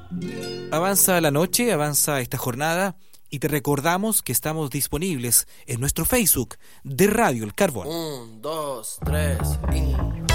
Avanza la noche, avanza esta jornada y te recordamos que estamos disponibles en nuestro Facebook de Radio El Carbón. 1, 2, 3 y...